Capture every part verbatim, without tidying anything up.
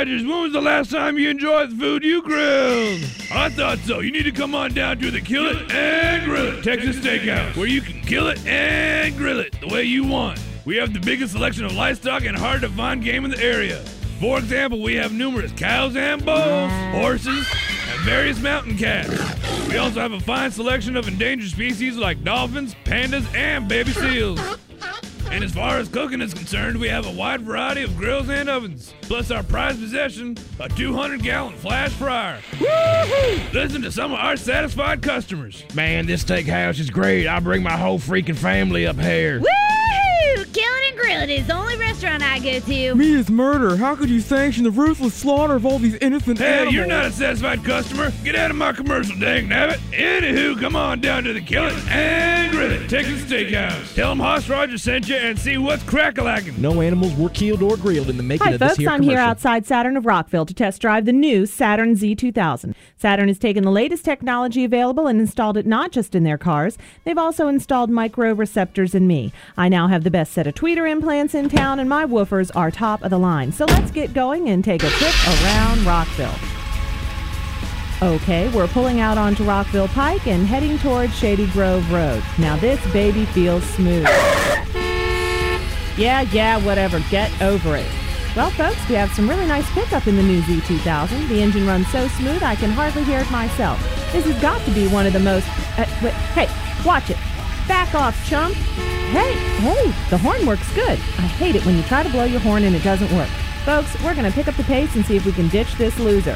When was the last time you enjoyed the food you grilled? I thought so. You need to come on down to the Kill It and Grill It Texas Steakhouse, where you can kill it and grill it the way you want. We have the biggest selection of livestock and hard-to-find game in the area. For example, we have numerous cows and bulls, horses, and various mountain cats. We also have a fine selection of endangered species like dolphins, pandas, and baby seals. And as far as cooking is concerned, we have a wide variety of grills and ovens, plus our prized possession, a two hundred gallon flash fryer. Woo-hoo! Listen to some of our satisfied customers. Man, this steakhouse is great. I bring my whole freaking family up here. Woo! Kill It and Grill It is the only restaurant I go to. Me is murder. How could you sanction the ruthless slaughter of all these innocent Hey, animals? you're not a satisfied customer. Get out of my commercial, dang nabbit. Anywho, come on down to the Kill It and Grill It Texas Steakhouse. Tell them Hoss Rogers sent you and see what's crack-a-lackin'. No animals were killed or grilled in the making Hi, of this folks. here I'm commercial. here outside Saturn of Rockville to test drive the new Saturn Z two thousand. Saturn has taken the latest technology available and installed it not just in their cars. They've also installed micro receptors in me. I now have the best set of tweeter implants in town, and my woofers are top of the line. So let's get going and take a trip around Rockville. Okay, we're pulling out onto Rockville Pike and heading towards Shady Grove Road. Now this baby feels smooth. Yeah, yeah, whatever. Get over it. Well, folks, we have some really nice pickup in the new Z two thousand. The engine runs so smooth I can hardly hear it myself. This has got to be one of the most... Uh, wait, hey, watch it. Back off, chump. Hey, hey, the horn works good. I hate it when you try to blow your horn and it doesn't work. Folks, we're going to pick up the pace and see if we can ditch this loser.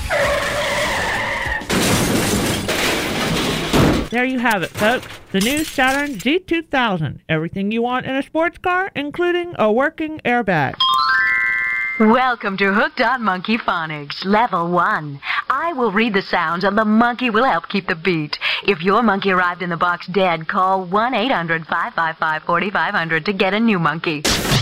There you have it, folks. The new Saturn Z two thousand. Everything you want in a sports car, including a working airbag. Welcome to Hooked on Monkey Phonics, Level one. I will read the sounds and the monkey will help keep the beat. If your monkey arrived in the box dead, call one eight hundred five five five four five zero zero to get a new monkey.